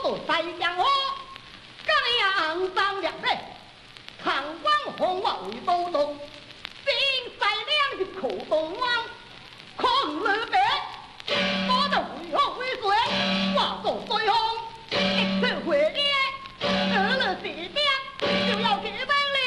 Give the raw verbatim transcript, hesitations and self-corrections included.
到西江河，江阳张两人，唐王红我为都督，兵塞两的口东王。